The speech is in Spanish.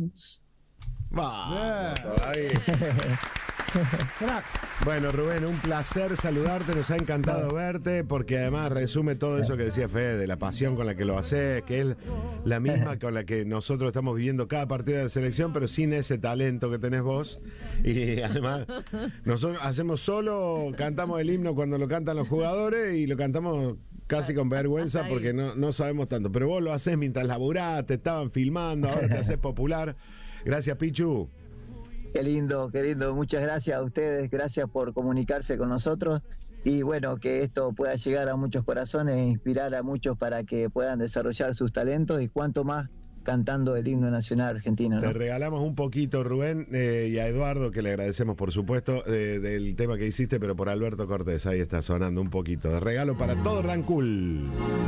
Vamos, ahí. Crack. Bueno, Rubén, un placer saludarte, nos ha encantado verte, porque además resume todo eso que decía Fede, de la pasión con la que lo haces, que es la misma con la que nosotros estamos viviendo cada partido de la selección, pero sin ese talento que tenés vos. Y además, nosotros hacemos solo, cantamos el himno cuando lo cantan los jugadores y lo cantamos casi con vergüenza porque no sabemos tanto. Pero vos lo haces mientras laburás, te estaban filmando, ahora te haces popular. Gracias, Pichu. Qué lindo, muchas gracias a ustedes, gracias por comunicarse con nosotros y bueno, que esto pueda llegar a muchos corazones e inspirar a muchos para que puedan desarrollar sus talentos y cuanto más cantando el himno nacional argentino, ¿no? Te regalamos un poquito, Rubén, y a Eduardo, que le agradecemos por supuesto, del tema que hiciste, pero por Alberto Cortés, ahí está sonando un poquito de regalo para todo Rancul.